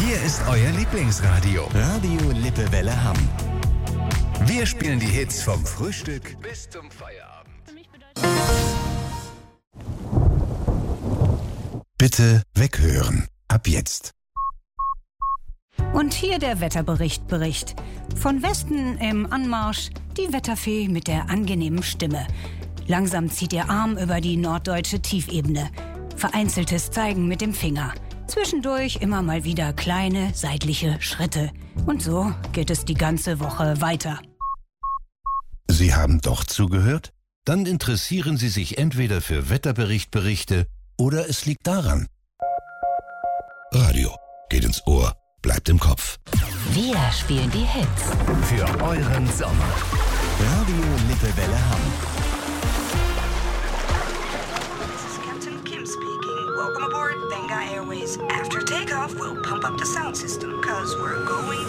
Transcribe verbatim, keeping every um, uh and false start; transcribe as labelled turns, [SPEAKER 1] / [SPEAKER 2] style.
[SPEAKER 1] Hier ist euer Lieblingsradio.
[SPEAKER 2] Radio Lippewelle Hamm.
[SPEAKER 1] Wir spielen die Hits vom Frühstück bis zum Feierabend. Bitte weghören. Ab jetzt.
[SPEAKER 3] Und hier der Wetterbericht Bericht. Von Westen im Anmarsch die Wetterfee mit der angenehmen Stimme. Langsam zieht ihr Arm über die norddeutsche Tiefebene. Vereinzeltes Zeigen mit dem Finger. Zwischendurch immer mal wieder kleine seitliche Schritte. Und so geht es die ganze Woche weiter.
[SPEAKER 1] Sie haben doch zugehört? Dann interessieren Sie sich entweder für Wetterberichtberichte oder es liegt daran. Radio geht ins Ohr, bleibt im Kopf.
[SPEAKER 4] Wir spielen die Hits.
[SPEAKER 1] Für euren Sommer.
[SPEAKER 2] Radio Lippewelle Hamm.
[SPEAKER 5] This is Captain Kim speaking. Welcome aboard Benga Airways. After takeoff, we'll pump up the sound system, cause we're going